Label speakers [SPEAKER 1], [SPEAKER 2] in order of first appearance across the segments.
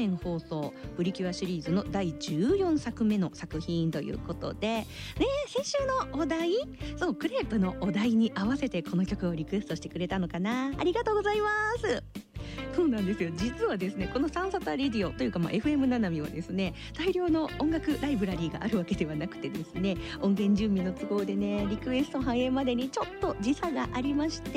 [SPEAKER 1] 年放送プリキュアシリーズの第14作目の作品ということで、先週のお題、そうクレープのお題に合わせてこの曲をリクエストしてくれたのかな。ありがとうございます。そうなんですよ。実はですね、このサンサタレディオというか、FM ななみはですね、大量の音楽ライブラリーがあるわけではなくてですね、音源準備の都合でね、リクエスト反映までにちょっと時差がありまして、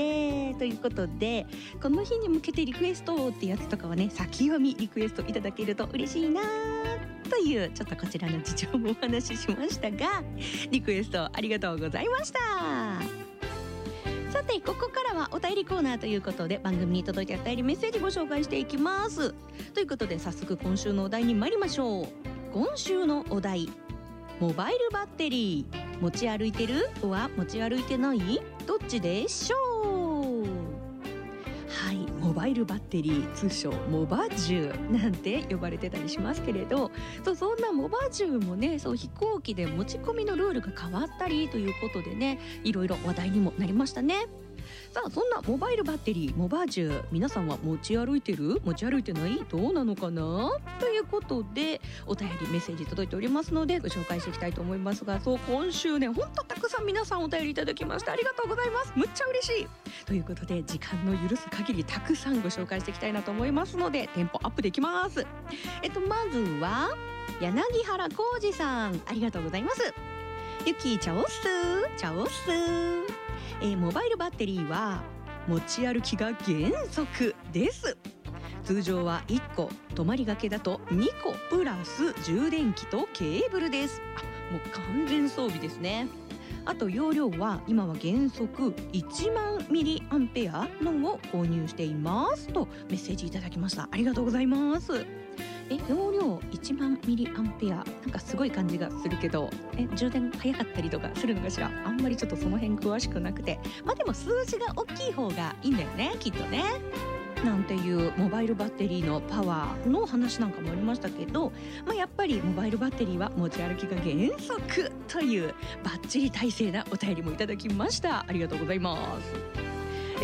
[SPEAKER 1] ということでこの日に向けてリクエストってやつとかはね、先読みリクエストいただけると嬉しいなというちょっとこちらの事情もお話ししましたが、リクエストありがとうございました。さてここからはお便りコーナーということで、番組に届いたお便りメッセージご紹介していきます。ということで早速今週のお題に参りましょう。今週のお題、モバイルバッテリー持ち歩いてるは持ち歩いてない、どっちでしょう。はい、モバイルバッテリー、通称モバ銃なんて呼ばれてたりしますけれど、そんなモバ銃もね、飛行機で持ち込みのルールが変わったりということでね、いろいろ話題にもなりましたね。さあそんなモバイルバッテリー、モバ銃、皆さんは持ち歩いてる、持ち歩いてない、どうなのかなということで、お便りメッセージ届いておりますのでご紹介していきたいと思いますが、今週ね、ほんとたくさん皆さんお便りいただきまして、ありがとうございます。むっちゃ嬉しいということで、時間の許す限りたくさんご紹介していきたいなと思いますので、テンポアップできます。まずは柳原浩二さん、ありがとうございます。ゆきチャオスチャオス、モバイルバッテリーは持ち歩きが原則です。通常は1個、泊まりがけだと2個プラス充電器とケーブルです。もう完全装備ですね。あと容量は今は原則1万ミリアンペアのを購入していますとメッセージいただきました。ありがとうございます。容量1万ミリアンペア、なんかすごい感じがするけど、充電早かったりとかするのかしら。あんまりちょっとその辺詳しくなくて、でも数字が大きい方がいいんだよね、きっとね。なんていうモバイルバッテリーのパワーの話なんかもありましたけど、やっぱりモバイルバッテリーは持ち歩きが原則というバッチリ体制なお便りもいただきました。ありがとうございます。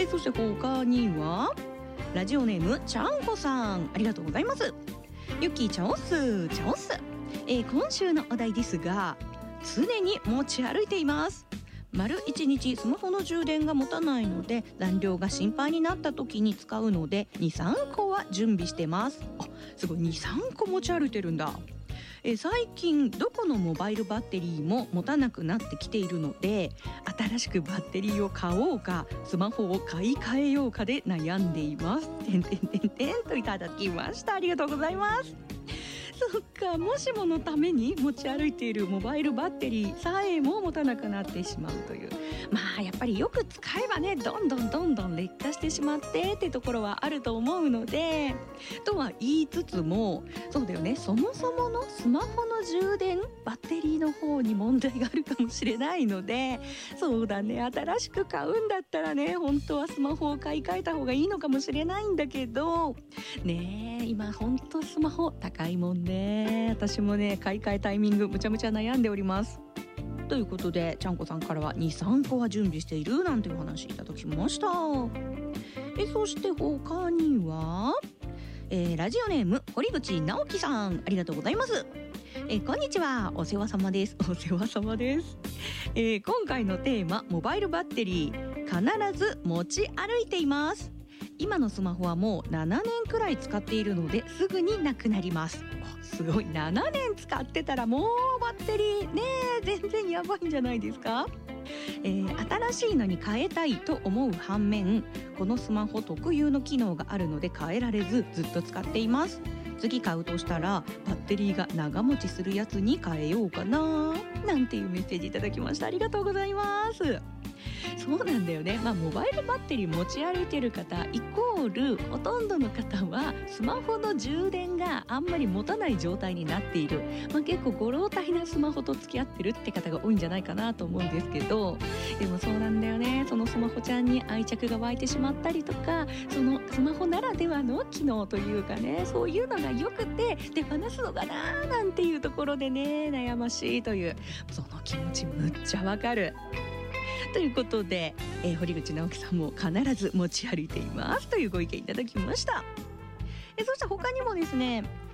[SPEAKER 1] そして他にはラジオネームちゃんこさん、ありがとうございます。ゆきチャオスチャオス、今週のお題ですが、常に持ち歩いています。丸1日スマホの充電が持たないので、残量が心配になった時に使うので 2,3 個は準備してます。すごい 2,3 個持ち歩いてるんだ。最近どこのモバイルバッテリーも持たなくなってきているので、新しくバッテリーを買おうかスマホを買い替えようかで悩んでいます。といただきました。ありがとうございます。そっか、もしものために持ち歩いているモバイルバッテリーさえも持たなくなってしまうという、やっぱりよく使えばね、どんどん劣化してしまってってところはあると思うので、とは言いつつも、そうだよね、そもそものスマホの充電バッテリーの方に問題があるかもしれないので、そうだね、新しく買うんだったらね、本当はスマホを買い替えた方がいいのかもしれないんだけどね、今本当スマホ高いもんね。私もね、買い替えタイミングむちゃむちゃ悩んでおります。ということで、ちゃんこさんからは 2,3 個は準備しているなんていうお話いただきました。そして他には、ラジオネーム堀口直樹さん、ありがとうございます。こんにちは、お世話様です。お世話様です。今回のテーマ、モバイルバッテリー必ず持ち歩いています。今のスマホはもう7年くらい使っているのですぐになくなります。すごい、7年使ってたらもうバッテリーね、全然やばいんじゃないですか。新しいのに変えたいと思う反面、このスマホ特有の機能があるので変えられずずっと使っています。次買うとしたらバッテリーが長持ちするやつに変えようかな、なんていうメッセージいただきました。ありがとうございます。そうなんだよね。モバイルバッテリー持ち歩いてる方イコール、ほとんどの方はスマホの充電があんまり持たない状態になっている、結構ご老体なスマホと付き合ってるって方が多いんじゃないかなと思うんですけど、でもそうなんだよね。そのスマホちゃんに愛着が湧いてしまったりとか、そのスマホならではの機能というかね、そういうのが良くて手放すのかななんていうところでね、悩ましいという、その気持ちむっちゃわかる。ということで、堀口直樹さんも必ず持ち歩いていますというご意見いただきました。そして他にもですね、